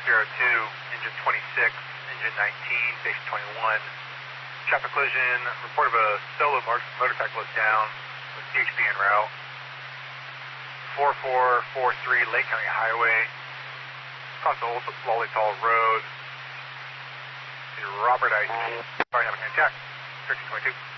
engine 26, engine 19, station 21. Traffic collision, report of a solo motorcyclist down with PHP en route. 4443 Lake County Highway, across the old Lollytall Road. Robert I. Sorry, having an attack. 1322.